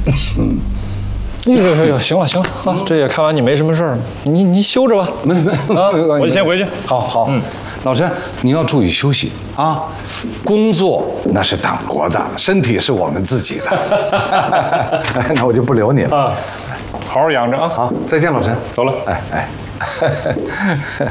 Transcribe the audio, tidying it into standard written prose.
哟，行了啊，这也看完你没什么事儿，你休着吧。 没啊，我先回去。 好，老陈，你要注意休息啊！工作那是党国的，身体是我们自己的。那我就不留你了啊，好好养着啊。 好，再见，老陈。 走了。 哎。